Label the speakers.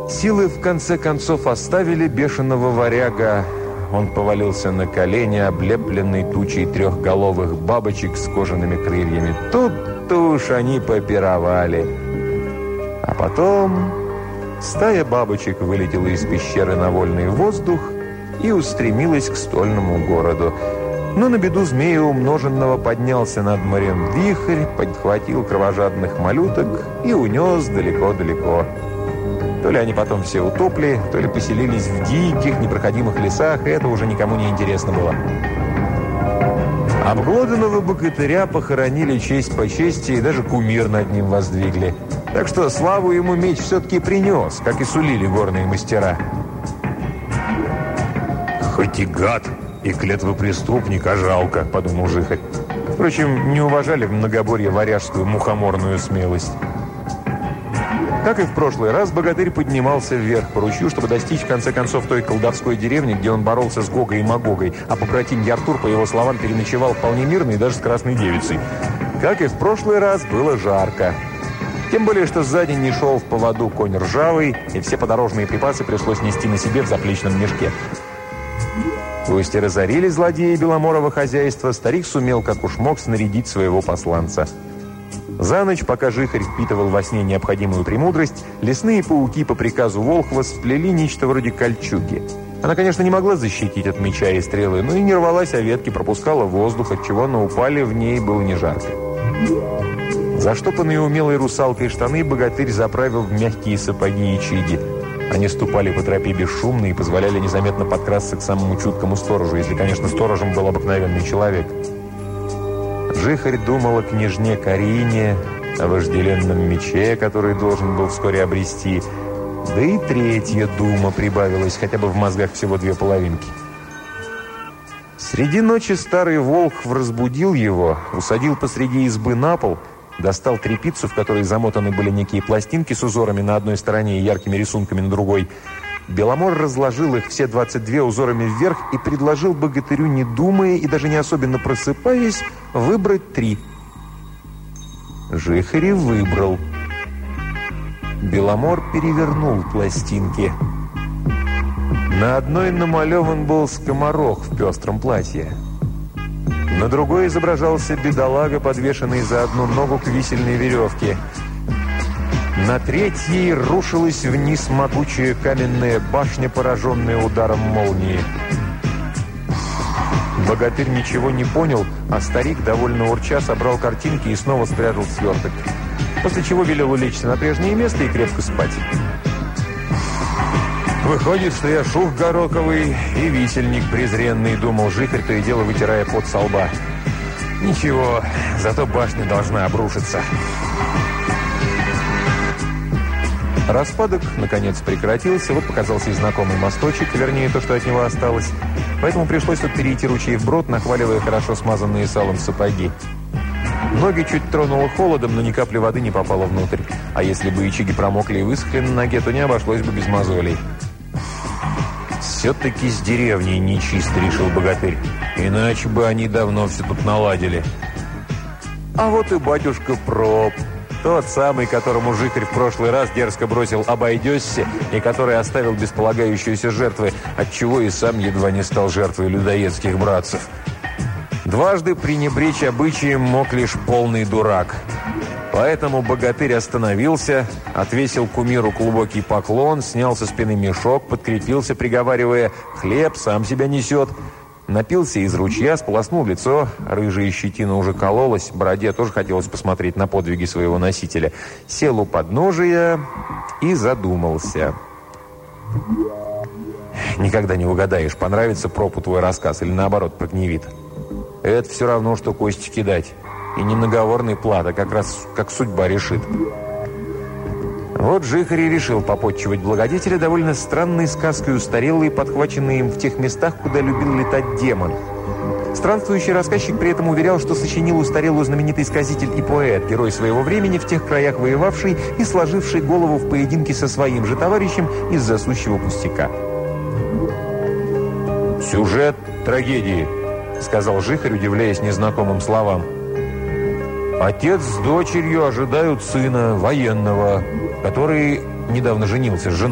Speaker 1: Силы в конце концов оставили бешеного варяга. Он повалился на колени, облепленный тучей трехголовых бабочек с кожаными крыльями. Тут-то уж они попировали. А потом стая бабочек вылетела из пещеры на вольный воздух и устремилась к стольному городу. Но на беду змея умноженного поднялся над морем вихрь, подхватил кровожадных малюток и унес далеко-далеко. То ли они потом все утопли, то ли поселились в диких, непроходимых лесах, и это уже никому не интересно было. Обглоданного богатыря похоронили честь по чести и даже кумир над ним воздвигли. Так что славу ему меч все-таки принес, как и сулили горные мастера. «Хоть и гад, и клетвопреступник, а жалко», — подумал Жихарь. Впрочем, не уважали в многоборье варяжскую мухоморную смелость. Как и в прошлый раз, богатырь поднимался вверх по ручью, чтобы достичь, в конце концов, той колдовской деревни, где он боролся с Гогой и Магогой, а побратим Яртур, по его словам, переночевал вполне мирно и даже с красной девицей. Как и в прошлый раз, было жарко. Тем более, что сзади не шел в поводу конь ржавый, и все подорожные припасы пришлось нести на себе в заплечном мешке. Гости разорили злодеи Беломорова хозяйства, старик сумел, как уж мог, снарядить своего посланца. За ночь, пока Жихарь впитывал во сне необходимую премудрость, лесные пауки по приказу Волхва сплели нечто вроде кольчуги. Она, конечно, не могла защитить от меча и стрелы, но и не рвалась о ветки, пропускала воздух, отчего на упале в ней было не жарко. Заштопанные умелой русалкой штаны богатырь заправил в мягкие сапоги и чиги. Они ступали по тропе бесшумно и позволяли незаметно подкрасться к самому чуткому сторожу, если, конечно, сторожем был обыкновенный человек. Жихарь думал о княжне Карине, о вожделенном мече, который должен был вскоре обрести. Да и третья дума прибавилась, хотя бы в мозгах всего две половинки. Среди ночи старый Волхв разбудил его, усадил посреди избы на пол, достал тряпицу, в которой замотаны были некие пластинки с узорами на одной стороне и яркими рисунками на другой. Беломор разложил их все 22 узорами вверх и предложил богатырю, не думая и даже не особенно просыпаясь, выбрать 3. Жихарь выбрал. Беломор перевернул пластинки. На одной намалеван был скоморох в пестром платье. На другой изображался бедолага, подвешенный за одну ногу к висельной веревке. На третьей рушилась вниз могучая каменная башня, пораженная ударом молнии. Богатырь ничего не понял, а старик, довольно урча, собрал картинки и снова спрятал в сверток. После чего велел улечься на прежнее место и крепко спать. «Выходит, что я шух гороковый и висельник презренный», — думал Жихарь, то и дело вытирая пот со лба. «Ничего, зато башня должна обрушиться». Распадок, наконец, прекратился. Вот показался и знакомый мосточек, вернее, то, что от него осталось. Поэтому пришлось тут перейти ручей вброд, нахваливая хорошо смазанные салом сапоги. Ноги чуть тронуло холодом, но ни капли воды не попало внутрь. А если бы ичиги промокли и высохли на ноге, то не обошлось бы без мозолей. «Все-таки с деревней нечисто», — решил богатырь. «Иначе бы они давно все тут наладили». А вот и батюшка Проб. Тот самый, которому Жихарь в прошлый раз дерзко бросил «обойдешься» и который оставил без полагающейся жертвы, отчего и сам едва не стал жертвой людоедских братцев. Дважды пренебречь обычаем мог лишь полный дурак. Поэтому богатырь остановился, отвесил кумиру глубокий поклон, снял со спины мешок, подкрепился, приговаривая «хлеб сам себя несет». Напился из ручья, сполоснул лицо, рыжая щетина уже кололась, бороде тоже хотелось посмотреть на подвиги своего носителя. Сел у подножия и задумался. Никогда не угадаешь, понравится Пропу твой рассказ или наоборот прогневит. Это все равно, что кости кидать. И не наговорный плат, а как раз как судьба решит. Вот Жихарь и решил попотчевать благодетеля довольно странной сказкой, устарелой, подхваченной им в тех местах, куда любил летать демон. Странствующий рассказчик при этом уверял, что сочинил устарелую знаменитый сказитель и поэт, герой своего времени, в тех краях воевавший и сложивший голову в поединке со своим же товарищем из-за сущего пустяка. «Сюжет трагедии», — сказал Жихарь, удивляясь незнакомым словам. «Отец с дочерью ожидают сына военного, который недавно женился с женой.